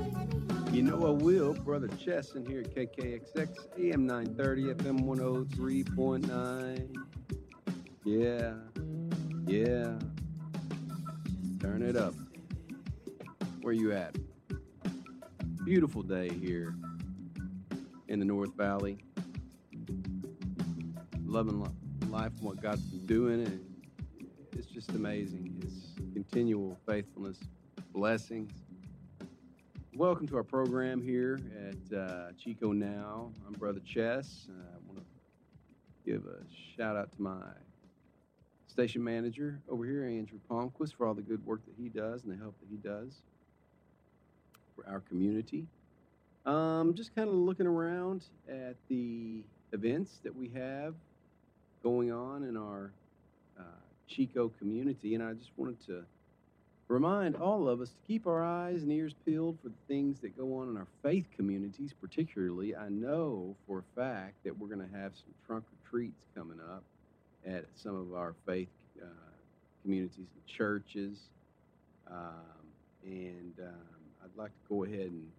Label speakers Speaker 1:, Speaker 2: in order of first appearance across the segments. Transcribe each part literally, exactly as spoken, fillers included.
Speaker 1: You know I will, Brother Chesson here at K K X X, A M nine thirty, F M one oh three point nine. Yeah, yeah. Turn it up. Where you at? Beautiful day here in the North Valley. Loving life and what God's been doing, and it's just amazing. His continual faithfulness, blessings. Welcome to our program here at uh, Chico Now. I'm Brother Chess. Uh, I want to give a shout out to my station manager over here, Andrew Palmquist, for all the good work that he does and the help that he does for our community. Um, just kind of looking around at the events that we have going on in our uh, Chico community, and I just wanted to remind all of us to keep our eyes and ears peeled for the things that go on in our faith communities. Particularly, I know for a fact that we're going to have some trunk or treats coming up at some of our faith uh, communities and churches. Um, and um, I'd like to go ahead and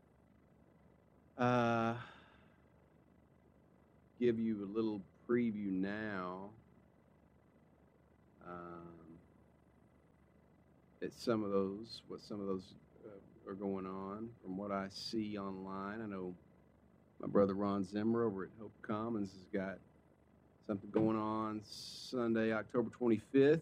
Speaker 1: uh, give you a little preview now. Um, at some of those, what some of those uh, are going on from what I see online. I know my brother Ron Zimmer over at Hope Commons has got something going on Sunday, October twenty-fifth